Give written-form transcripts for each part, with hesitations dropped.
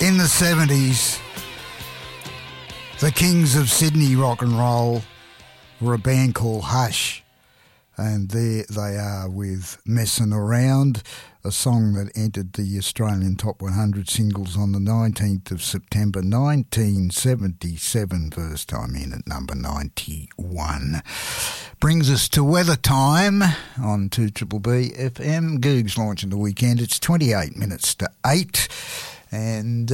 In the 70s, the Kings of Sydney rock and roll were a band called Hush, and there they are with Messin' Around, a song that entered the Australian Top 100 singles on the 19th of September 1977, first time in at number 91. Brings us to weather time on 2BBB FM. Goog's launching the weekend. It's 28 minutes to 8. And,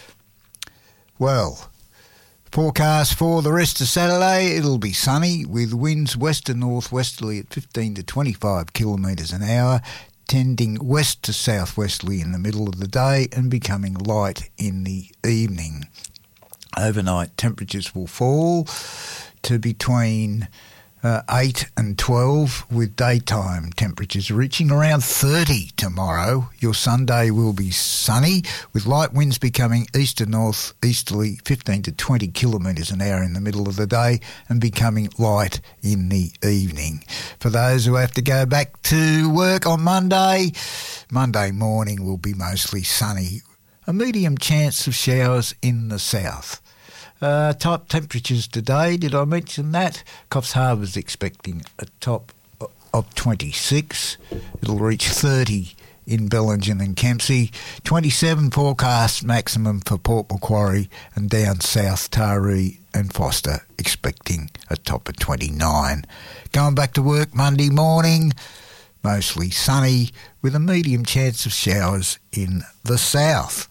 forecast for the rest of Saturday, it'll be sunny with winds west to northwesterly at 15 to 25 kilometres an hour, tending west to southwesterly in the middle of the day and becoming light in the evening. Overnight temperatures will fall to between 8 and 12, with daytime temperatures reaching around 30 tomorrow. Your Sunday will be sunny, with light winds becoming east to north-easterly 15 to 20 kilometres an hour in the middle of the day and becoming light in the evening. For those who have to go back to work on Monday morning will be mostly sunny. A medium chance of showers in the south. Top temperatures today, did I mention that? Coffs Harbour's expecting a top of 26. It'll reach 30 in Bellingen and Kempsey. 27 forecast maximum for Port Macquarie, and down south Taree and Foster expecting a top of 29. Going back to work Monday morning, mostly sunny with a medium chance of showers in the south.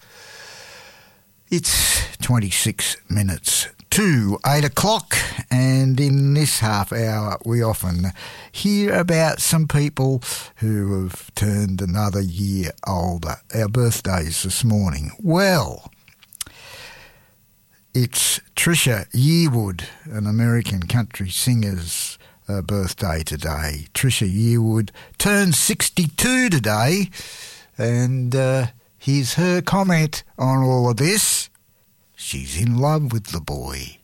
It's 26 minutes to 8 o'clock, and in this half hour we often hear about some people who have turned another year older. Our birthdays this morning. Well, it's Trisha Yearwood, an American country singer's birthday today. Trisha Yearwood turns 62 today, and here's her comment on all of this. She's in love with the boy.